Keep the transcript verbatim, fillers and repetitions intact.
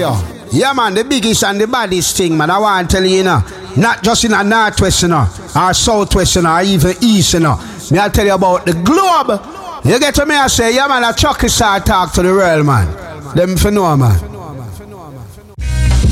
yo. Yeah, man, the biggest and the baddest thing, man. I want to tell you, you know, not just in a northwest, you know, or southwest, you know, or even east, you know. Me I tell you about the globe. You get to me, I say, yeah, man, a Chucky star talk to the world, man. Them for know, man.